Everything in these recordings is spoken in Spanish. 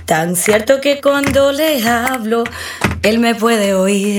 Tan cierto que cuando le hablo, él me puede oír.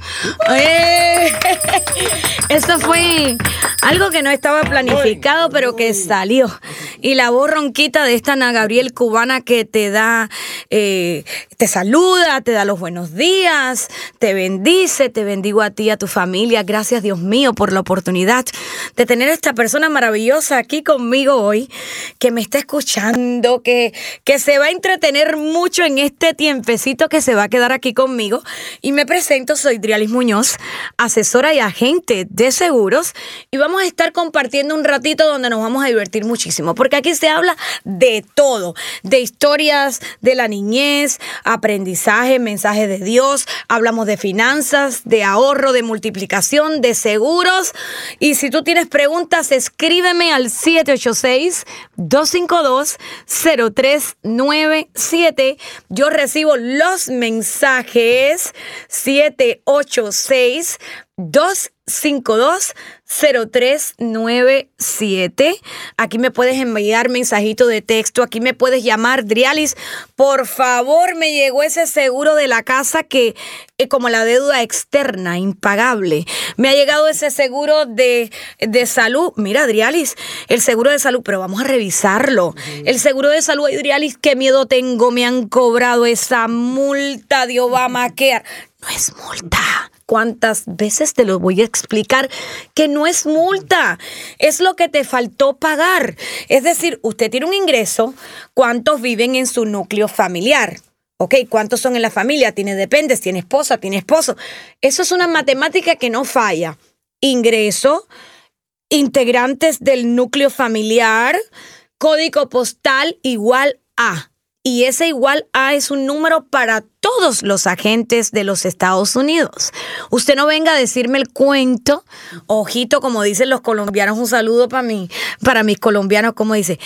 Eso fue algo que no estaba planificado, pero que salió. Y la voz ronquita de esta Ana Gabriel cubana que te da, te saluda, te da los buenos días, te bendice, te bendigo a ti y a tu familia. Gracias, Dios mío, por la oportunidad de tener a esta persona maravillosa aquí conmigo hoy, que me está escuchando, que se va a entretener mucho en este tiempecito que se va a quedar aquí conmigo. Y me presento, soy Drialis Muñoz, asesora y agente de seguros, y vamos a estar compartiendo un ratito donde nos vamos a divertir muchísimo, porque aquí se habla de todo, de historias de la niñez, aprendizaje, mensaje de Dios, hablamos de finanzas, de ahorro, de multiplicación, de seguros. Y si tú tienes preguntas, escríbeme al 786-252-0397. Yo recibo los mensajes. 786-252-0397. Aquí me puedes enviar mensajito de texto, aquí me puedes llamar. Drialis, por favor, me llegó ese seguro de la casa que como la deuda externa, impagable. Me ha llegado ese seguro de salud. Mira, Drialis, el seguro de salud, pero vamos a revisarlo. El seguro de salud, Drialis, qué miedo tengo, me han cobrado esa multa de Obamacare. No es multa. ¿Cuántas veces te lo voy a explicar que no es multa? Es lo que te faltó pagar. Es decir, usted tiene un ingreso. ¿Cuántos viven en su núcleo familiar? ¿Ok? ¿Cuántos son en la familia? Tiene dependes, tiene esposa, tiene esposo. Eso es una matemática que no falla. Ingreso, integrantes del núcleo familiar, código postal igual a. Y ese igual a es un número para todos los agentes de los Estados Unidos. Usted no venga a decirme el cuento, ojito, como dicen los colombianos, un saludo para mis colombianos, como dice,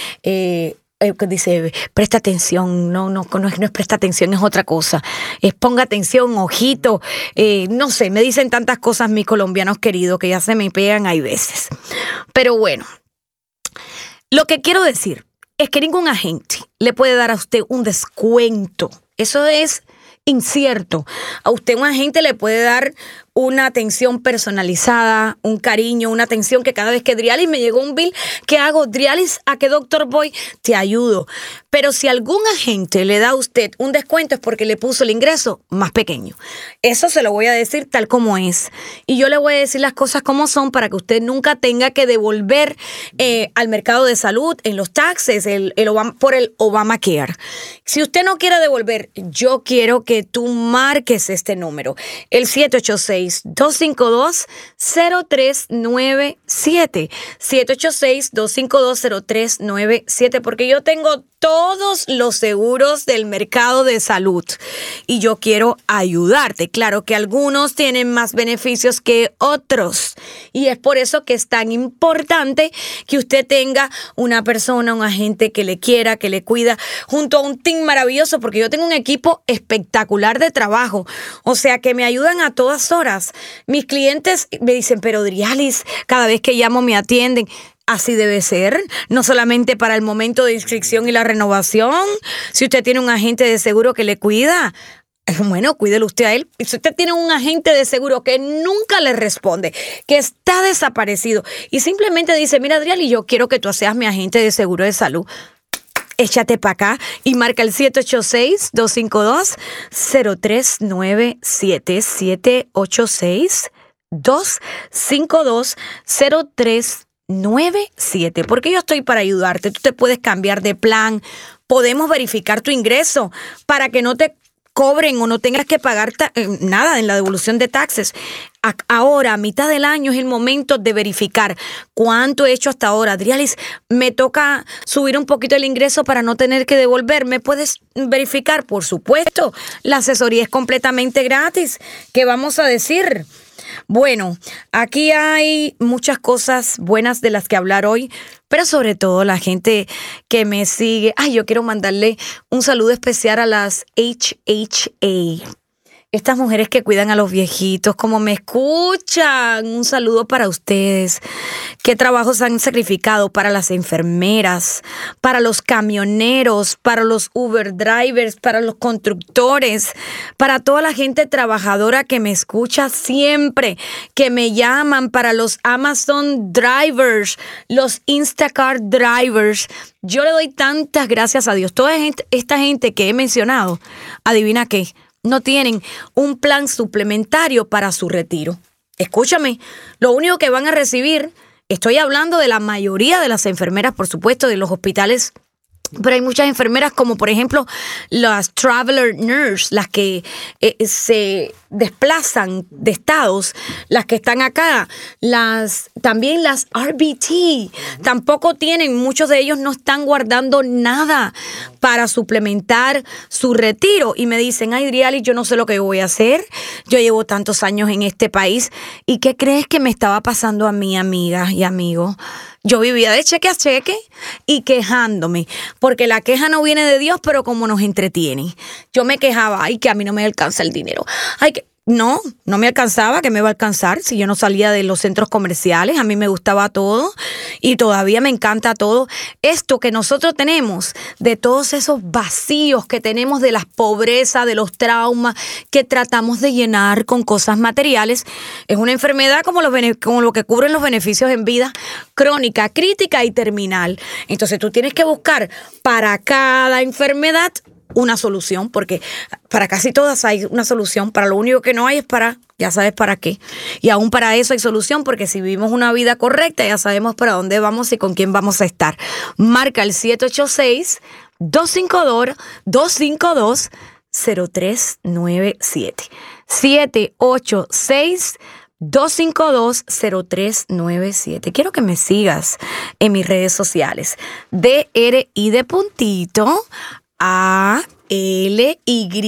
dice, presta atención, no es presta atención, es otra cosa. Es ponga atención, ojito, no sé, me dicen tantas cosas mis colombianos queridos que ya se me pegan hay veces. Pero bueno, lo que quiero decir es que ningún agente le puede dar a usted un descuento. Eso es incierto. A usted un agente le puede dar una atención personalizada, un cariño, una atención que cada vez que Drialis me llegó un bill, ¿qué hago? Drialis, ¿a qué doctor voy? Te ayudo. Pero si algún agente le da a usted un descuento es porque le puso el ingreso más pequeño. Eso se lo voy a decir tal como es. Y yo le voy a decir las cosas como son para que usted nunca tenga que devolver al mercado de salud en los taxes por el Obamacare. Si usted no quiere devolver, yo quiero que tú marques este número, el 786-252-0397. 786-252-0397, porque yo tengo todos los seguros del mercado de salud y yo quiero ayudarte. Claro que algunos tienen más beneficios que otros y es por eso que es tan importante que usted tenga una persona, un agente que le quiera, que le cuida, junto a un team maravilloso, porque yo tengo un equipo espectacular de trabajo, o sea que me ayudan a todas horas. Mis clientes me dicen, pero Drialis, cada vez que llamo me atienden. Así debe ser, no solamente para el momento de inscripción y la renovación. Si usted tiene un agente de seguro que le cuida, bueno, cuídelo usted a él. Y si usted tiene un agente de seguro que nunca le responde, que está desaparecido y simplemente dice, mira, Drialis, yo quiero que tú seas mi agente de seguro de salud, échate para acá y marca el 786-252-0397. 786-252-0397. 97, porque yo estoy para ayudarte. Tú te puedes cambiar de plan, podemos verificar tu ingreso para que no te cobren o no tengas que pagar nada en la devolución de taxes. Ahora, a mitad del año, es el momento de verificar cuánto he hecho hasta ahora. Drialis, me toca subir un poquito el ingreso para no tener que devolver. ¿Me puedes verificar? Por supuesto, la asesoría es completamente gratis. ¿Qué vamos a decir? Bueno, aquí hay muchas cosas buenas de las que hablar hoy, pero sobre todo la gente que me sigue. Yo quiero mandarle un saludo especial a las HHA. Estas mujeres que cuidan a los viejitos, como me escuchan, un saludo para ustedes. Qué trabajos han sacrificado para las enfermeras, para los camioneros, para los Uber drivers, para los constructores, para toda la gente trabajadora que me escucha siempre, que me llaman, para los Amazon drivers, los Instacart drivers. Yo le doy tantas gracias a Dios. Toda esta gente que he mencionado, adivina qué, no tienen un plan suplementario para su retiro. Escúchame, lo único que van a recibir, estoy hablando de la mayoría de las enfermeras, por supuesto, de los hospitales, pero hay muchas enfermeras como por ejemplo las traveler nurse, las que se desplazan de estados, las que están acá, también las RBT, tampoco tienen, muchos de ellos no están guardando nada para suplementar su retiro y me dicen, ay Drialis, yo no sé lo que voy a hacer, yo llevo tantos años en este país y ¿qué crees que me estaba pasando a mí, amigas y amigos? Yo vivía de cheque a cheque y quejándome, porque la queja no viene de Dios, pero como nos entretiene. Yo me quejaba, ay, que a mí no me alcanza el dinero. Ay, que no me alcanzaba, que me iba a alcanzar si yo no salía de los centros comerciales. A mí me gustaba todo y todavía me encanta todo. Esto que nosotros tenemos, de todos esos vacíos que tenemos de las pobrezas, de los traumas que tratamos de llenar con cosas materiales, es una enfermedad como lo que cubren los beneficios en vida crónica, crítica y terminal. Entonces tú tienes que buscar para cada enfermedad una solución, porque para casi todas hay una solución, para lo único que no hay es ya sabes para qué. Y aún para eso hay solución, porque si vivimos una vida correcta, ya sabemos para dónde vamos y con quién vamos a estar. Marca el 786-252-0397. 786-252-0397. Quiero que me sigas en mis redes sociales. DRI de puntito ALY,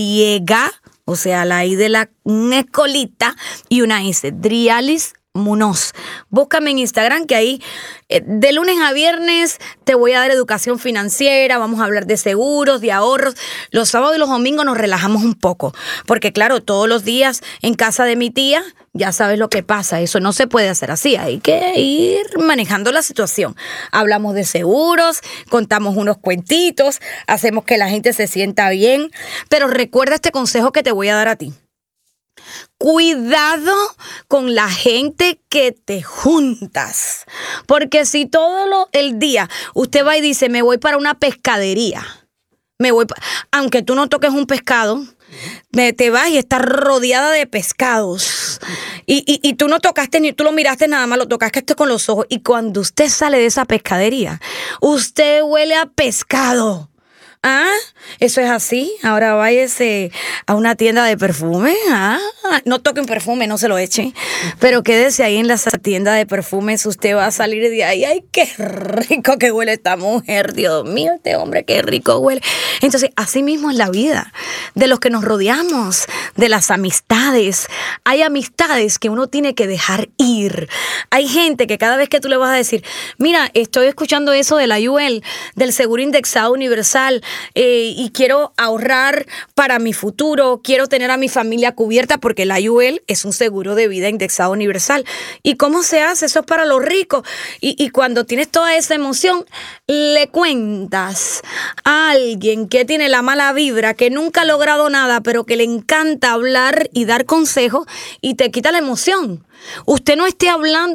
o sea, la I de una escolita y una S, Drialis Munoz. Búscame en Instagram, que ahí de lunes a viernes te voy a dar educación financiera, vamos a hablar de seguros, de ahorros. Los sábados y los domingos nos relajamos un poco, porque claro, todos los días en casa de mi tía, ya sabes lo que pasa, eso no se puede hacer así, hay que ir manejando la situación. Hablamos de seguros, contamos unos cuentitos, hacemos que la gente se sienta bien, pero recuerda este consejo que te voy a dar a ti. Cuidado con la gente que te juntas, porque si todo el día usted va y dice, me voy para una pescadería, aunque tú no toques un pescado, te vas y estás rodeada de pescados y tú no tocaste ni tú lo miraste nada más, lo tocaste con los ojos y cuando usted sale de esa pescadería, usted huele a pescado. Ah, eso es así. Ahora váyase a una tienda de perfume. No toque un perfume, no se lo eche. Pero quédese ahí en la tienda de perfumes. Usted va a salir de ahí. Ay, qué rico que huele esta mujer. Dios mío, este hombre, qué rico huele. Entonces, así mismo es la vida. De los que nos rodeamos, de las amistades. Hay amistades que uno tiene que dejar ir. Hay gente que cada vez que tú le vas a decir, mira, estoy escuchando eso de la UL, del Seguro Indexado Universal, y quiero ahorrar para mi futuro, quiero tener a mi familia cubierta porque la UL es un seguro de vida indexado universal. ¿Y cómo se hace? Eso es para los ricos. Y cuando tienes toda esa emoción, le cuentas a alguien que tiene la mala vibra, que nunca ha logrado nada, pero que le encanta hablar y dar consejos y te quita la emoción. Usted no esté hablando,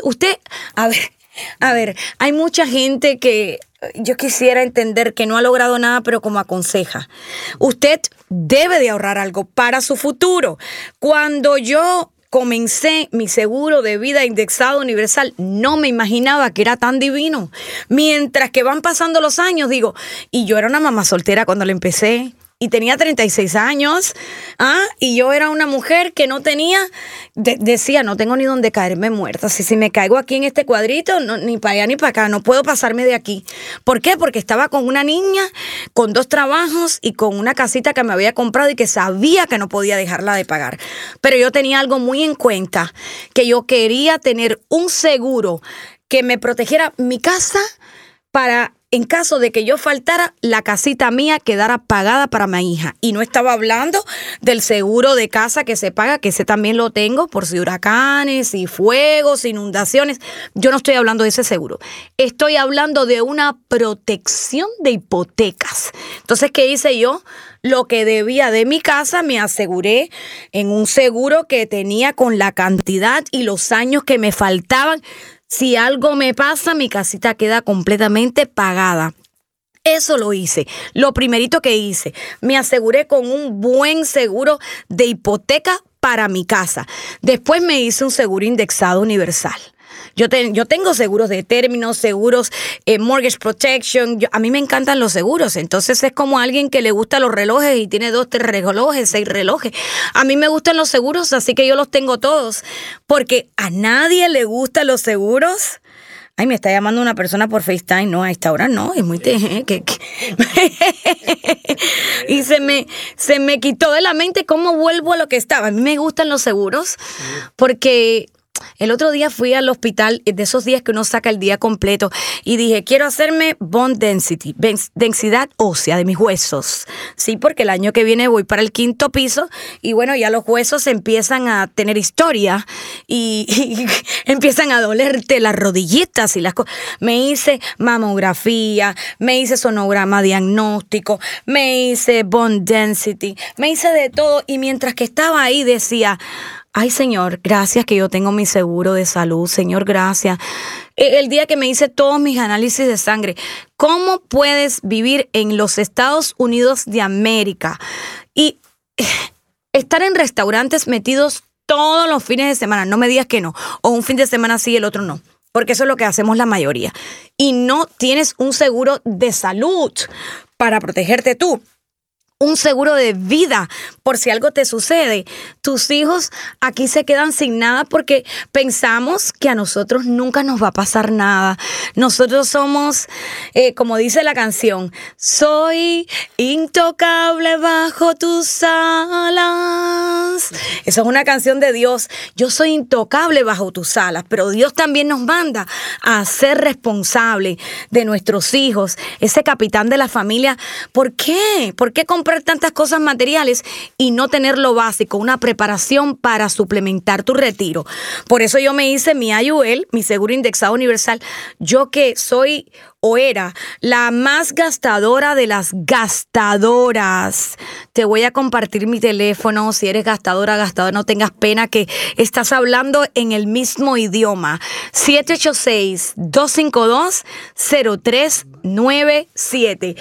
a ver, hay mucha gente que yo quisiera entender que no ha logrado nada, pero como aconseja. Usted debe de ahorrar algo para su futuro. Cuando yo comencé mi seguro de vida indexado universal, no me imaginaba que era tan divino. Mientras que van pasando los años, digo, y yo era una mamá soltera cuando lo empecé. Y tenía 36 años, y yo era una mujer que no tenía, decía, no tengo ni dónde caerme muerta. Si me caigo aquí en este cuadrito, no, ni para allá ni para acá, no puedo pasarme de aquí. ¿Por qué? Porque estaba con una niña, con 2 trabajos y con una casita que me había comprado y que sabía que no podía dejarla de pagar. Pero yo tenía algo muy en cuenta, que yo quería tener un seguro que me protegiera mi casa para en caso de que yo faltara, la casita mía quedara pagada para mi hija. Y no estaba hablando del seguro de casa que se paga, que ese también lo tengo por si huracanes, si fuegos, inundaciones. Yo no estoy hablando de ese seguro. Estoy hablando de una protección de hipotecas. Entonces, ¿qué hice yo? Lo que debía de mi casa me aseguré en un seguro que tenía con la cantidad y los años que me faltaban. Si algo me pasa, mi casita queda completamente pagada. Eso lo hice. Lo primerito que hice, me aseguré con un buen seguro de hipoteca para mi casa. Después me hice un seguro indexado universal. Yo tengo seguros de término, seguros, mortgage protection. A mí me encantan los seguros. Entonces es como alguien que le gusta los relojes y tiene 2, 3 relojes, 6 relojes. A mí me gustan los seguros, así que yo los tengo todos. Porque a nadie le gustan los seguros. Ay, me está llamando una persona por FaceTime. No, a esta hora no, es muy... Y se me quitó de la mente cómo vuelvo a lo que estaba. A mí me gustan los seguros porque... El otro día fui al hospital, de esos días que uno saca el día completo, y dije, quiero hacerme bone density, densidad ósea de mis huesos. Sí, porque el año que viene voy para el 5º piso y bueno, ya los huesos empiezan a tener historia y empiezan a dolerte las rodillitas y las cosas. Me hice mamografía, me hice sonograma diagnóstico, me hice bone density, me hice de todo y mientras que estaba ahí decía... Ay, Señor, gracias que yo tengo mi seguro de salud. Señor, gracias. El día que me hice todos mis análisis de sangre, ¿cómo puedes vivir en los Estados Unidos de América y estar en restaurantes metidos todos los fines de semana? No me digas que no. O un fin de semana sí y el otro no. Porque eso es lo que hacemos la mayoría. Y no tienes un seguro de salud para protegerte tú. Un seguro de vida por si algo te sucede. Tus hijos aquí se quedan sin nada porque pensamos que a nosotros nunca nos va a pasar nada. Nosotros somos, como dice la canción, soy intocable bajo tus alas. Esa es una canción de Dios. Yo soy intocable bajo tus alas, pero Dios también nos manda a ser responsable de nuestros hijos, ese capitán de la familia. ¿Por qué? ¿Por qué comprar tantas cosas materiales y no tener lo básico, una preparación para suplementar tu retiro? Por eso yo me hice mi IUL, mi seguro indexado universal. Yo que soy o era la más gastadora de las gastadoras. Te voy a compartir mi teléfono. Si eres gastadora, no tengas pena que estás hablando en el mismo idioma. 786-252-0397.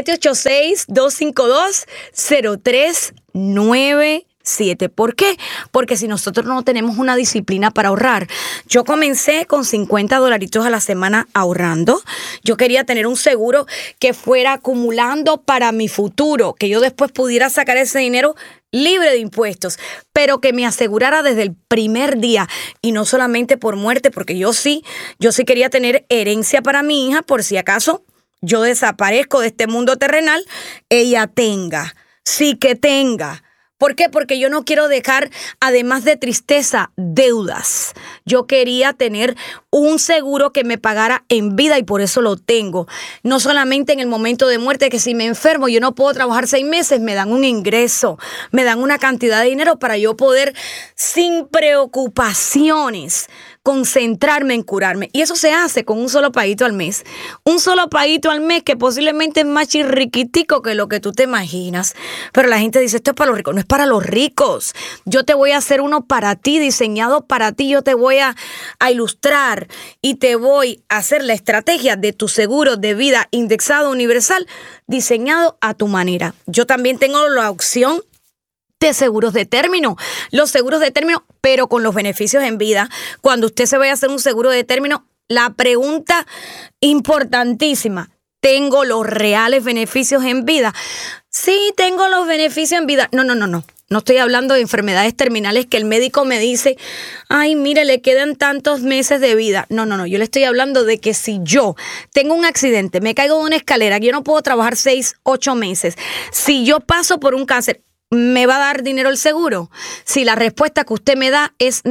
786-252-0397. ¿Por qué? Porque si nosotros no tenemos una disciplina para ahorrar. Yo comencé con $50 a la semana ahorrando. Yo quería tener un seguro que fuera acumulando para mi futuro, que yo después pudiera sacar ese dinero libre de impuestos, pero que me asegurara desde el primer día y no solamente por muerte, porque yo sí quería tener herencia para mi hija por si acaso yo desaparezco de este mundo terrenal, ella tenga, sí que tenga. ¿Por qué? Porque yo no quiero dejar, además de tristeza, deudas. Yo quería tener un seguro que me pagara en vida y por eso lo tengo. No solamente en el momento de muerte, que si me enfermo, yo no puedo trabajar 6 meses, me dan un ingreso, me dan una cantidad de dinero para yo poder, sin preocupaciones, concentrarme en curarme. Y eso se hace con un solo paguito al mes. Un solo paguito al mes que posiblemente es más chirriquitico que lo que tú te imaginas. Pero la gente dice, esto es para los ricos. No es para los ricos. Yo te voy a hacer uno para ti, diseñado para ti. Yo te voy a ilustrar y te voy a hacer la estrategia de tu seguro de vida indexado universal, diseñado a tu manera. Yo también tengo la opción de seguros de término. Los seguros de término, pero con los beneficios en vida. Cuando usted se vaya a hacer un seguro de término, la pregunta importantísima, ¿tengo los reales beneficios en vida? Sí, tengo los beneficios en vida. No. No estoy hablando de enfermedades terminales que el médico me dice, ay, mire, le quedan tantos meses de vida. No. Yo le estoy hablando de que si yo tengo un accidente, me caigo de una escalera, yo no puedo trabajar 6, 8 meses. Si yo paso por un cáncer, ¿me va a dar dinero el seguro? Si la respuesta que usted me da es no,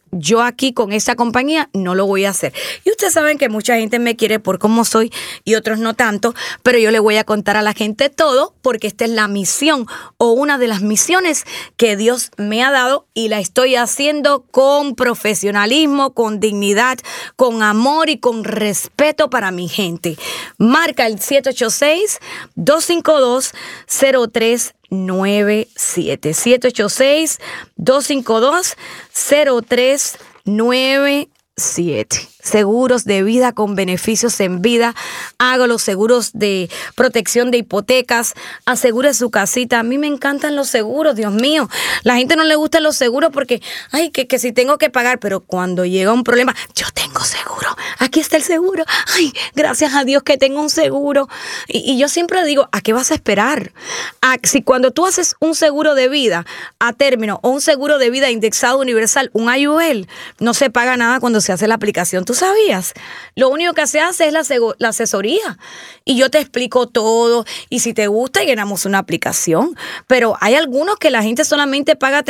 yo aquí con esa compañía no lo voy a hacer. Y ustedes saben que mucha gente me quiere por cómo soy y otros no tanto, pero yo le voy a contar a la gente todo porque esta es la misión o una de las misiones que Dios me ha dado y la estoy haciendo con profesionalismo, con dignidad, con amor y con respeto para mi gente. Marca el 786-252-0397. 786-252-0397. Seguros de vida con beneficios en vida. Haga los seguros de protección de hipotecas. Asegure su casita. A mí me encantan los seguros, Dios mío. La gente no le gustan los seguros porque, ay, que si tengo que pagar. Pero cuando llega un problema, yo tengo seguro. Aquí está el seguro. Ay, gracias a Dios que tengo un seguro. Y yo siempre digo, ¿a qué vas a esperar? Si cuando tú haces un seguro de vida a término o un seguro de vida indexado universal, un IUL, no se paga nada cuando se hace la aplicación. ¿Tú sabías? Lo único que se hace es la asesoría. Y yo te explico todo. Y si te gusta, llenamos una aplicación. Pero hay algunos que la gente solamente paga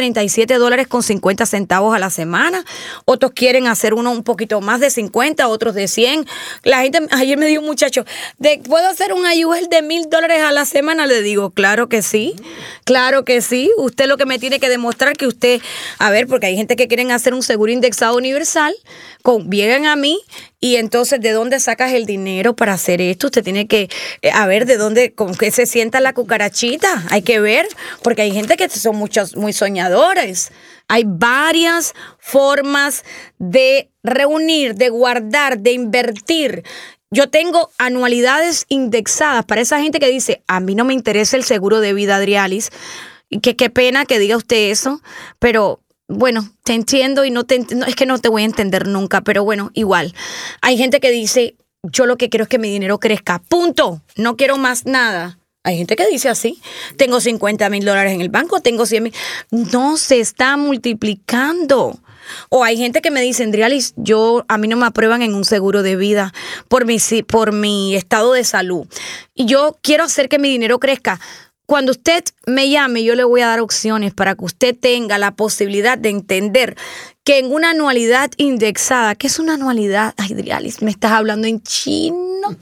$37.50 a la semana. Otros quieren hacer uno un poquito más de 50, otros de 100. La gente, ayer me dijo un muchacho, ¿puedo hacer un IUL de $1,000 a la semana? Le digo, claro que sí. Claro que sí. Usted lo que me tiene que demostrar que usted, a ver, porque hay gente que quieren hacer un seguro indexado universal, vienen a mí y entonces ¿de dónde sacas el dinero para hacer esto? Usted tiene que, a ver, ¿de dónde, con qué se sienta la cucarachita? Hay que ver, porque hay gente que son muchos, muy soñadores. Hay varias formas de reunir, de guardar, de invertir. Yo tengo anualidades indexadas para esa gente que dice, a mí no me interesa el seguro de vida, Adrialis. Y qué pena que diga usted eso, pero bueno, te entiendo y no es que no te voy a entender nunca, pero bueno, igual. Hay gente que dice, yo lo que quiero es que mi dinero crezca, punto, no quiero más nada. Hay gente que dice así, tengo $50,000 en el banco, tengo 100,000. No se está multiplicando. O hay gente que me dice, Adrialis, a mí no me aprueban en un seguro de vida por mi estado de salud. Y yo quiero hacer que mi dinero crezca. Cuando usted me llame, yo le voy a dar opciones para que usted tenga la posibilidad de entender que en una anualidad indexada, ¿qué es una anualidad? Ay, Adrialis, ¿me estás hablando en chino?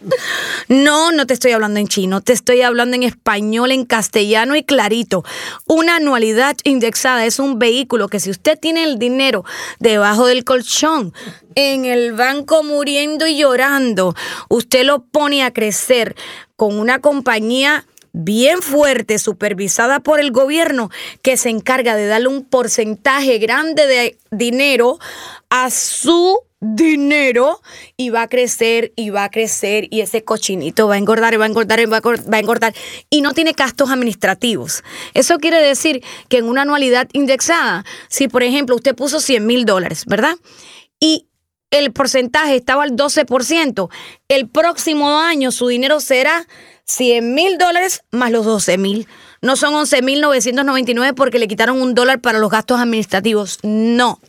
No te estoy hablando en chino, te estoy hablando en español, en castellano y clarito. Una anualidad indexada es un vehículo que si usted tiene el dinero debajo del colchón, en el banco muriendo y llorando, usted lo pone a crecer con una compañía bien fuerte, supervisada por el gobierno, que se encarga de darle un porcentaje grande de dinero a su dinero y va a crecer y va a crecer y ese cochinito va a engordar y va a engordar y va a engordar y no tiene gastos administrativos. Eso quiere decir que en una anualidad indexada, si por ejemplo usted puso $100,000, ¿verdad? Y el porcentaje estaba al 12%, el próximo año su dinero será $100,000 más los 12,000. No son 11,999 porque le quitaron $1 para los gastos administrativos. No.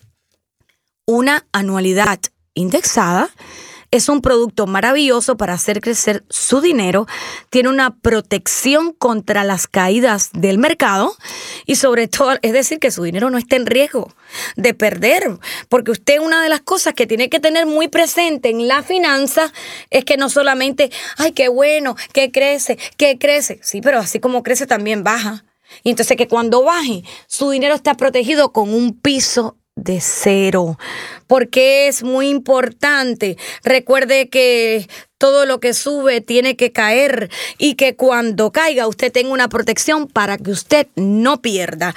Una anualidad indexada es un producto maravilloso para hacer crecer su dinero. Tiene una protección contra las caídas del mercado y sobre todo, es decir, que su dinero no esté en riesgo de perder. Porque usted, una de las cosas que tiene que tener muy presente en la finanza es que no solamente, ay, qué bueno, que crece. Sí, pero así como crece también baja. Y entonces que cuando baje, su dinero está protegido con un piso de cero, porque es muy importante. Recuerde que todo lo que sube tiene que caer y que cuando caiga usted tenga una protección para que usted no pierda.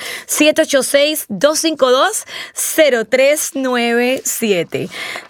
786-252-0397.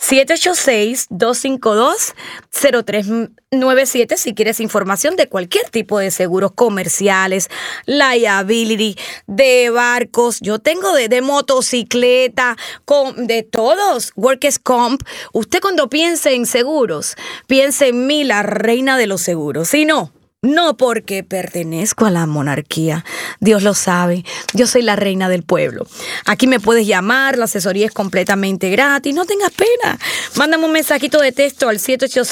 786-252-0397 si quieres información de cualquier tipo de seguros comerciales, liability, de barcos. Yo tengo de motocicleta, de todos, workers comp. Usted cuando piense en seguros, piense en mí, la reina de los seguros. Y no porque pertenezco a la monarquía. Dios lo sabe. Yo soy la reina del pueblo. Aquí me puedes llamar. La asesoría es completamente gratis. No tengas pena. Mándame un mensajito de texto al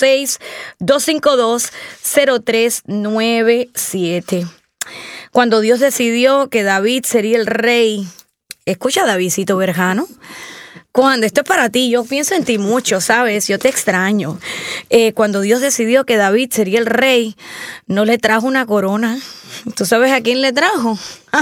786-252-0397. Cuando Dios decidió que David sería el rey, escucha, Davidcito Berjano, Cuando esto es para ti, yo pienso en ti mucho, ¿sabes? Yo te extraño. Cuando Dios decidió que David sería el rey, no le trajo una corona. ¿Tú sabes a quién le trajo?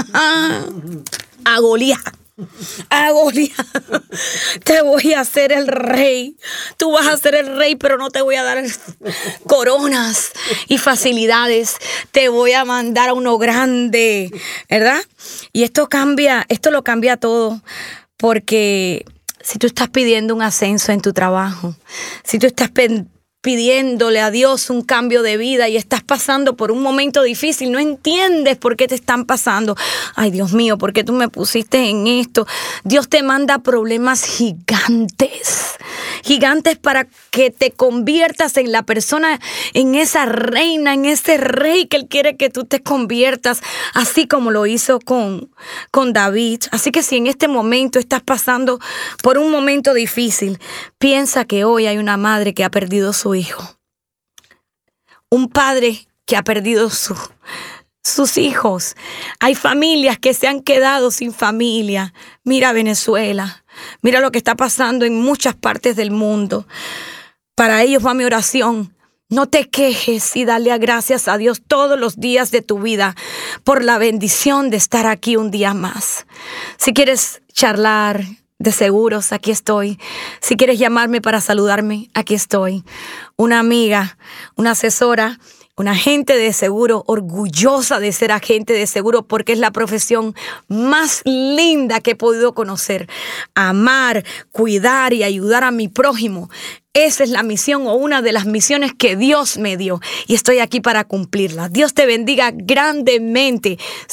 A Goliat. A Goliat. Te voy a hacer el rey. Tú vas a ser el rey, pero no te voy a dar coronas y facilidades. Te voy a mandar a uno grande, ¿verdad? Y esto lo cambia todo, porque si tú estás pidiendo un ascenso en tu trabajo, si tú estás pidiéndole a Dios un cambio de vida y estás pasando por un momento difícil, no entiendes por qué te están pasando. Ay, Dios mío, ¿por qué tú me pusiste en esto? Dios te manda problemas gigantes para que te conviertas en la persona, en esa reina, en ese rey que Él quiere que tú te conviertas, así como lo hizo con David. Así que si en este momento estás pasando por un momento difícil, piensa que hoy hay una madre que ha perdido su hijo, un padre que ha perdido sus hijos. Hay familias que se han quedado sin familia. Mira Venezuela, mira lo que está pasando en muchas partes del mundo. Para ellos va mi oración. No te quejes y dale gracias a Dios todos los días de tu vida por la bendición de estar aquí un día más. Si quieres charlar de seguros, aquí estoy. Si quieres llamarme para saludarme, aquí estoy. Una amiga, una asesora, una agente de seguro, orgullosa de ser agente de seguro, porque es la profesión más linda que he podido conocer. Amar, cuidar y ayudar a mi prójimo. Esa es la misión, o una de las misiones que Dios me dio, y estoy aquí para cumplirla. Dios te bendiga grandemente.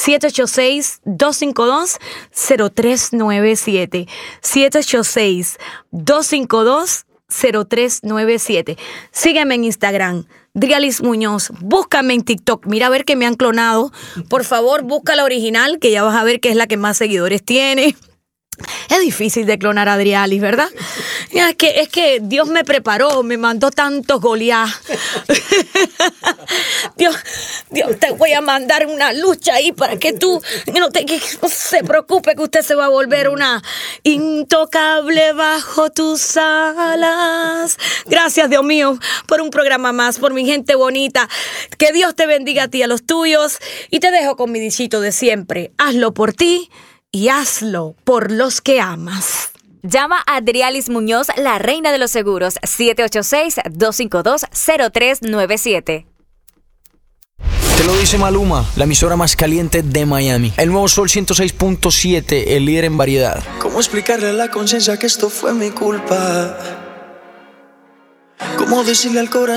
786-252-0397. 786-252-0397. Sígueme en Instagram, Drialis Muñoz. Búscame en TikTok. Mira a ver que me han clonado. Por favor, busca la original, que ya vas a ver que es la que más seguidores tiene. Es difícil de clonar a Drialis, ¿verdad? Es que Dios me preparó, me mandó tantos Goliat. Dios, te voy a mandar una lucha ahí para que tú no se preocupe, que usted se va a volver una intocable bajo tus alas. Gracias, Dios mío, por un programa más, por mi gente bonita. Que Dios te bendiga a ti y a los tuyos. Y te dejo con mi dichito de siempre. Hazlo por ti y hazlo por los que amas. Llama a Drialis Muñoz, la reina de los seguros, 786-252-0397. Te lo dice Maluma, la emisora más caliente de Miami. El nuevo Sol 106.7, el líder en variedad. ¿Cómo explicarle a la conciencia que esto fue mi culpa? ¿Cómo decirle al corazón